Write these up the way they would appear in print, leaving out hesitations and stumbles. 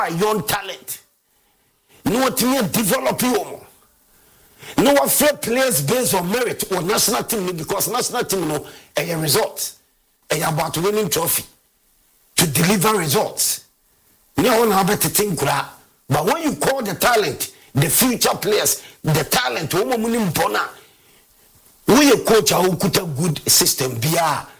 young talent. No what me develop you. No what fair players based on merit or national team because national team no a result. About winning trophy to deliver results. No one have to think that. But when you call the talent, the future players, the talent, we a coach who could a good system be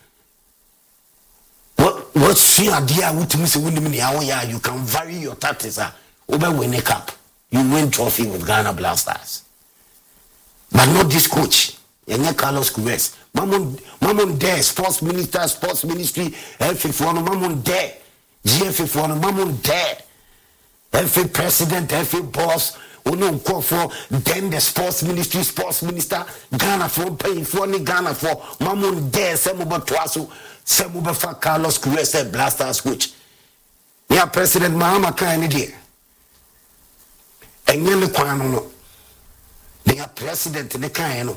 what's your idea with Mr. Winnie? You can vary your tactics over win a cup. You win trophy with Ghana Blasters. But not this coach. And Carlos Queiroz. Mamon there, sports minister, sports ministry, FA1, Mamon there, GFA1, Mamon there, FA president, FA boss, we no call for then the sports ministry, sports minister, Ghana for paying for any Ghana for Mamon there, Semuba Twasu, Semuba for Carlos Queiroz, Blasters coach. Yeah, President Mahama Kennedy. And then the Kwano. They are president in the Kano.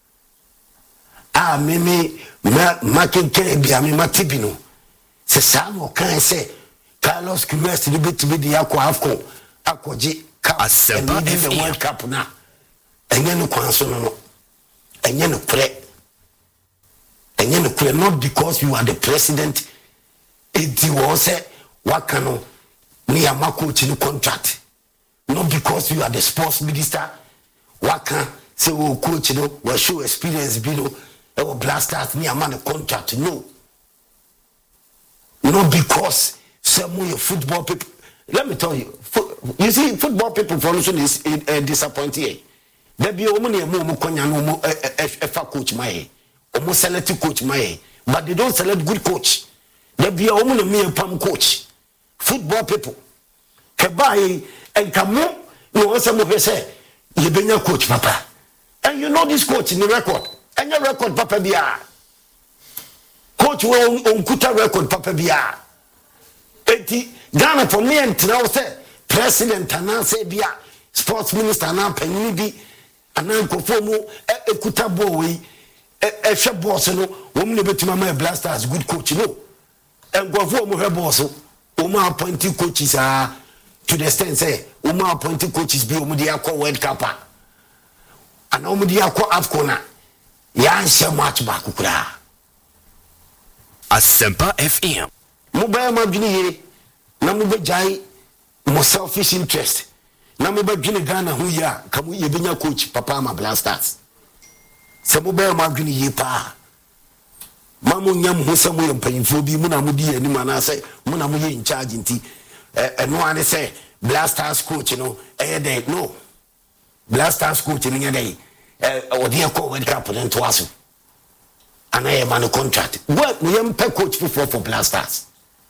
Mimi making Kebia, me matibino. Se Samo can say Carlos Queiroz to be the Aqua Aquaji Cup and the World Cup now. And then the Quansono. And then the pre. And then the pre, not because you are the president. It was a Wakano near Mako Chino contract. Not because you are the sports minister. Waka say, oh, coach, you know, will show experience below. Our Blasters near man a contract. No. Not because some of your football people. Let me tell you, you see, football people formation is disappointing. There be only a more coach my almost select coach my, but they don't select good coach. There be only me palm coach. Football people. Kebai and Kamu, you want some of you say, you been your coach, Papa. And you know this coach in the record. And your record, Papa Bia. Coach will Kuta record, Papa Bia. Ghana for me and now say President and say Bia, Sports Minister and Penidi, and Uncle Fomo, a Kuta boy, a shop boss, no, woman to my Blasters, good coach, no. And go for her boss, Oma appointing coaches are to the extent say, Oma appointing coaches be Omudiako World Cup. And Omudiako Afcona. Yan so much back kura. Asempa FM. Mobile mabini na mobile jai mo selfish interest. Na mobile gini Ghana hu ya kamu ye benya coach Papa ma Blasters. Se mobile mabini ye pa. Mamu nyam ho se mo ye mpanyimfo bi mu na mu di ani mana say mu na mu ye in charge nti no ane say Blasters coach no no. Blasters coach ni nyadai or dear co World Cup and to us. And I am on a contract. What we am pay coach for Blasters.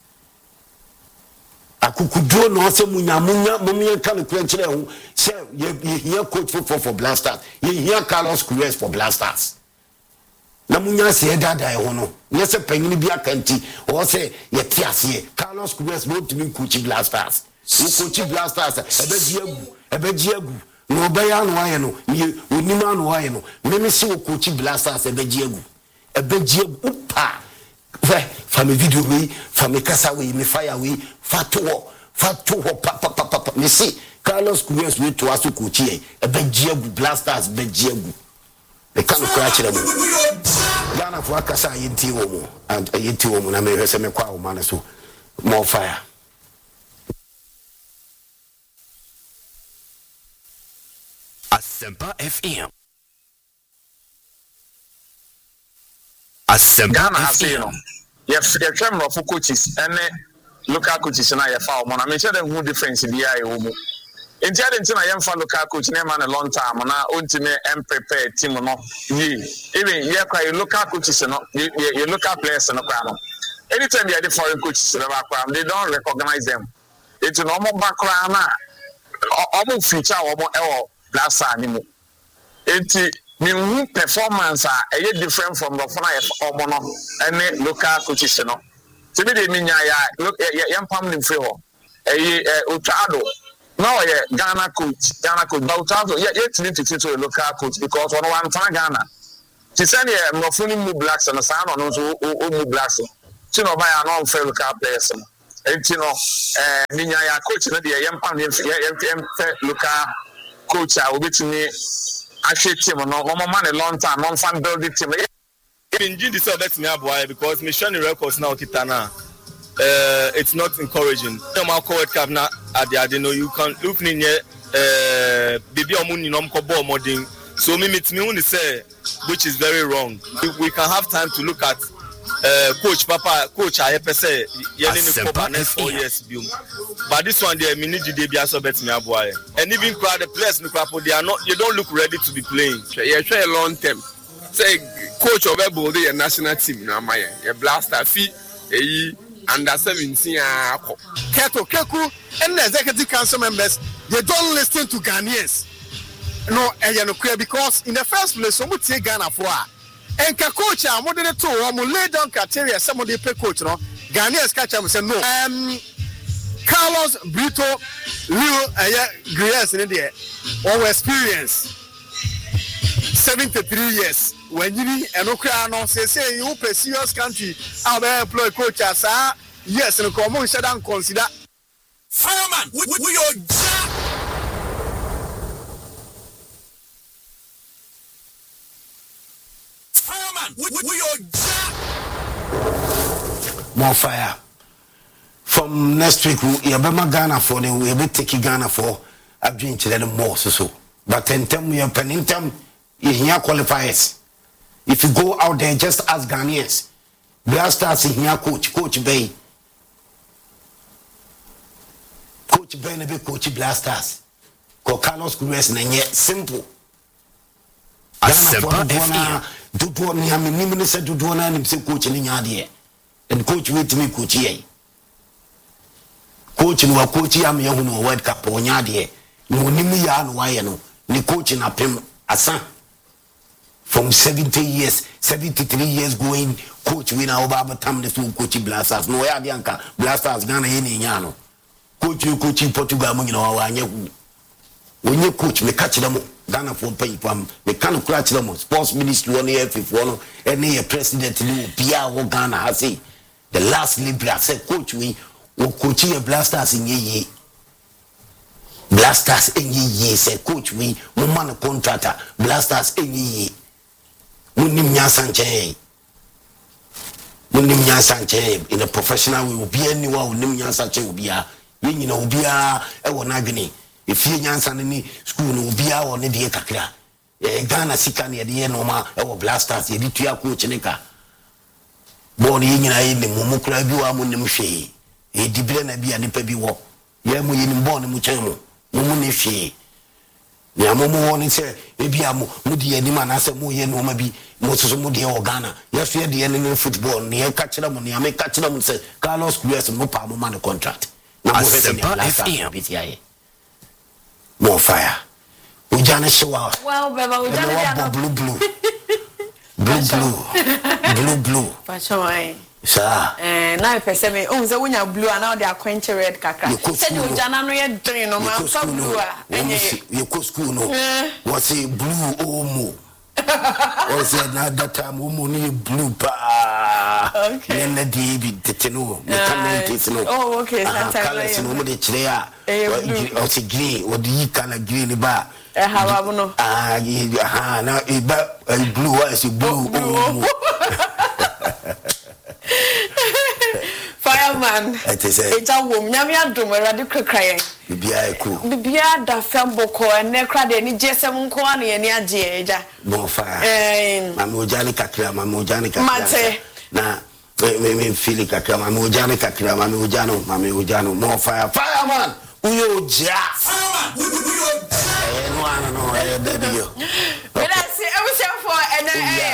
I could draw no some munya can credit say you coach for Blasters. You hear Carlos Queiroz for Blasters. Namunya say that I know. Yes, a penny be a country or say ye Carlos Queiroz want to be coaching Blasters. You coaching Blasters a bejiagu. No bayan wayano, you niman wayano. Many so coachy Blasters a bejiagu. A bejiagu upa. From a video way, from a casa way, me fire way, fatuo, papa. Me see, Carlos Queiroz way to us to coachy. A bejiagu Blasters bejiagu. They can't crash them. Ghana for Akasa yinti womo and a yinti woman. I may have some quaw man so more fire. Asempa FM. Asempa Ghana has you know. Yes, the term of coaches and local coaches and I have found. I mean, tell who difference in the eye. In the end, I am for local coach name and a long time. And I ultimate and prepare team or not. Even you local coaches and you local players and a crowd. Anytime you are the foreign coaches in the background, they don't recognize them. It's a normal background. Almost feature or Blaster anymore. Enti me performance are different from the fun of Omono and local coaches. No, to me they mean look young family free. Utado now Ghana coach, but Utado yet need to teach a local coach because one time Ghana. She said no fully move blacks and the sound on those who move blacks. She no buy an unfair local players. enti no ninya ya coach no de yempa local coach a obetumi ahwe team no mama ne long time non fan build the team Indeed, this is me because me showing records now kitana. It's not encouraging. No World Cup na I know you can look in here baby omuni nom ko ball modern. So me only say which is very wrong. We can have time to look at coach I say next 4 years but this one there me need the be so bet me aboy. And even crowd the players they are not, you don't look ready to be playing. Yeah, try a long term. Say coach of a national team na my blaster fee under 17 Keku and the executive council members, they don't listen to Ghanaians. No, because in the first place, someone take Ghana for and coach, I'm more than two, I'm lay down criteria, some of the play coach, no Ghanaians catch them say no. Carlos Brito, Leo Grias in India, our experience 73 years. When you need an Ukraine, say you pay serious country, I'll be employ coach as yes, and come shut down consider fireman. We are fireman. We are more fire. From next week, we'll be Ghana for the we'll be taking Ghana for a drink to them more so. But in term we are penning them, you hear qualifiers. If you go out there, just ask Ghanaians. Blasters in here, Coach Bay. Coach Bay never Coach Blasters. Carlos Cruz and yet simple. Ghana do me. I mean, said do and say coach in Yadia. And coach wait me, coach ye. Coach no coach am young World Cup on Yadia. No Nimiya and Wayano. Ni coach in a pim asan. From 73 years going, coach win our Baba Tam the two coach Blasters. No Yadianka, Blasters Ghana any Yano. Coach in Portugal, when you coach, me catch them Ghana for pay, me can't catch them. Sports ministry on here, if one, any president, Pia or Ghana, I say, the last Libra said, coach, we will coach your Blasters in ye. Blasters in ye, said, coach, we, woman contractor, Blasters in ye. Munimya Sanchez in a professional way will be anyone who Nimya Sanchez will be a you know be a Wanagini. If you Yansan any school will be our Nidia Kakra. Ghana Sikani at the end of our blasters, a little coach Nika. Born in the Mumukra Munim a Dibena be a Nipebi walk. Yamu in born Muchamo, Mumunifi. Yamomo one say, maybe I'm Mudi and man as a Muyen or maybe Mosumudi or Ghana. Yes, we are the enemy football near catch them money. I may catch them and say, Carlos Cruz no palm on the contract. Now, more fire. Ujana shower. Well, blue. Sir. Now per se me so when you blue and now they are quench red kaka. Said you jana no ye drain no man so blue you go school no. Was a blue omo. Was another time woman blue pa. Okay. Then the David Teteno. Oh, okay. Colors no more the chair. Or the green or the color green bar. How no? Now a blue as a blue omo. Fireman, it's a woman. Yamia do my radical crying. Bibia da Famboko and Necra, any Jessamon Kwani and Yaja. More fire. Mamojanica Kram, Mamojanica. Mate. Now, me feel it. Mamojanica Kram, Mamujano, more fire. Fireman, you jack. But I say, I was here for an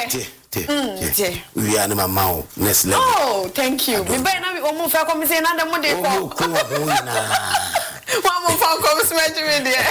we are my mouth. Next level. Oh, thank you. We better not move for coming say another Monday. One more for coming measure there.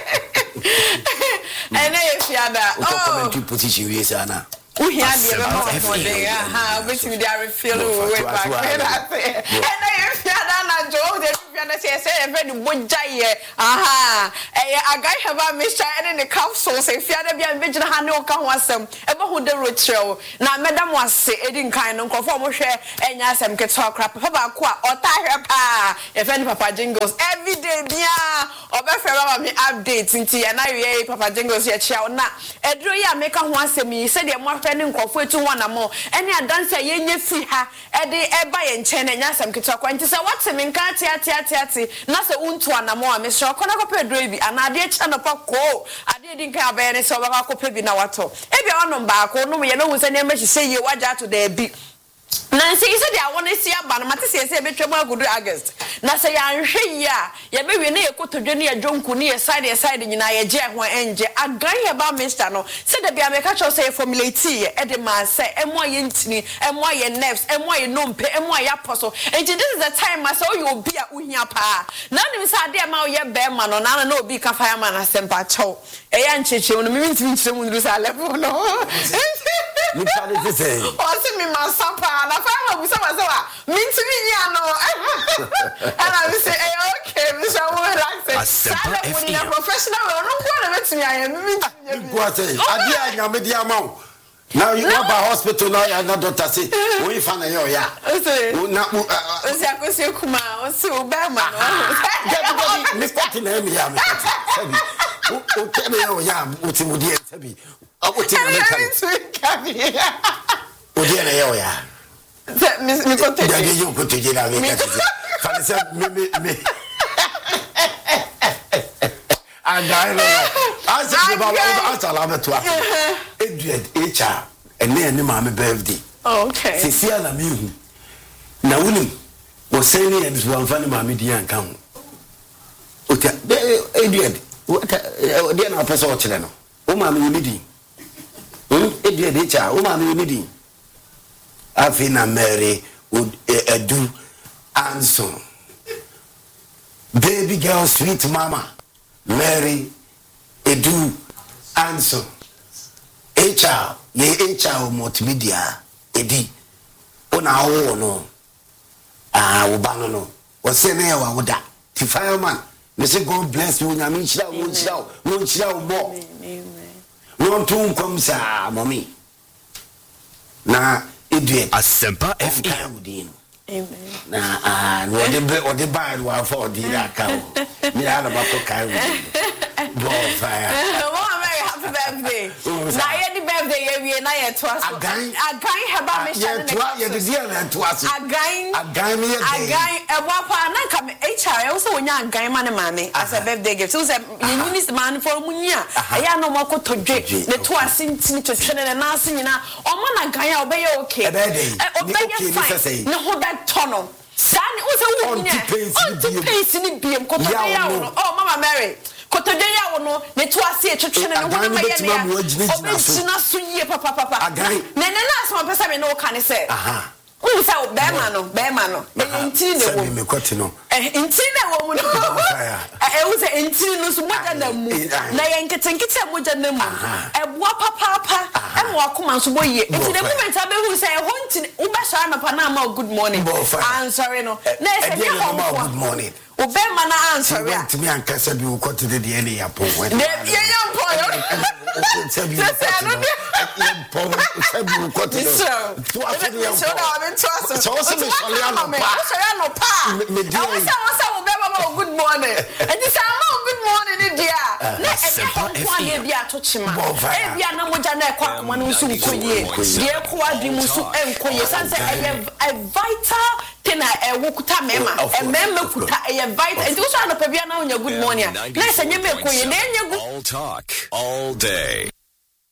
And if you are that, oh, position we are now. We have the other one day. Which we are feeling way back. And if you are that, anjo o de fia na say e no bojaye aha agai haba Mr. ene ne capsule say fia da bia be gina ha ne o ka ho asem e ba ho de rotrel na madam wase edi nkan no nkofo mo hwe enya asem keto akra papa ba ko a ota hwe pa e fe ni Papa Jingles every day bia obefe ba me update nti ya na ye Papa Jingles ye chia na edro ya meka ho asem yi se de mo afẹ ni nkofo etu ho na mo ene adanse ye nya fi ha ede eba ye nche na nya asem keto akwa nti se what me nka ati na se untu anamo a me so kona ko pedro bi ana de cha no pa ko ade di nka abaye ne se obaka ko pe bi na wato e bia onom ba ko no ye no hu se ne ma hye ye waja to da bi Nancy said, I want to see a banner. Matis say, a bit good August. Na say, I'm sure ya. Ya baby near go to Johnny a John Cooney side in United Jack one engine. A guy about Mr. No. Said the Biame catch or say formulate tea, Edema say, and why yintini, and why your nerves, and why you nump, and why apostle. And this is the time I saw you be a unya pa. None of us are there, my year bear man, or none no big fireman as Sempacho. A young chichi on the means to lose our level. No. You can't say, oh, me my supper. And I found out some mean to me, and I will say, okay, Mr. Relax. I'm a professional. I don't want to me. I am what I am with the amount. Now you have a hospital now, and not doctor say, we found a ya. Kuma, so bad man. Miss Cotton, tell me, oh, yeah, what's in the end? I would tell you. Oh, yeah. Miss Mikote, you could take it out. And I said about Alabama Adrian HR and then Mammy birthday. Okay. Cecilia Mew. Now, William was saying it one funny mammy dear come. Adrian, what dear no person channel? Oh, mammy, meeting. Adrian HR, oh, mammy, meeting. I think I'm Mary would do answer. Baby girl, sweet mama, Mary, Edu, answer. HR, ye HR multimedia, Edi, Ona o no. Ubano or Senewa would that. The fireman, Mr. God bless you, Namisha, won't shout more. One tomb comes, mommy. Na, Idiot, Asempa FM. Na no the bad one for the account. Me had about to carry fire. Happy birthday. Na ye birthday we na ye twas. Again haba me share the dear and twas. Again e wapa na ka me HR we say wonya again man mame as a birthday gift. So say you need man for munya. Aya no mako to dwe. The twas ntini to twene na nase nyina. Omo na again obeye okay. Obeye fine. No ho that tono. Sani o say wonya. Pace ni biem ko to ya wo. Oh Mama Mary. Kotoje ya wono ne to ase etwetwene ne ho na ye ne obesina so ye papa na na so pesa me no ka ne se aha o say o be ma no ntini ne wo me kwati no ntini ne wo mu no o say ntini no so moja na mu na ye nketenkete moja na mu eboa papa e mo akoma so boye enti the moment abe hu say ho ntini wo be sha na pa na ma good morning I'm sorry no na say good morning Obema na answer ya. To me and Kasa be got to the DNA apo. The young boy. Tell you. Good morning. And this good morning, dear. A vital thing I wokuta mema. A member kuta a vital. And those are the Paviana on your good morning. Nice and you make all talk all day.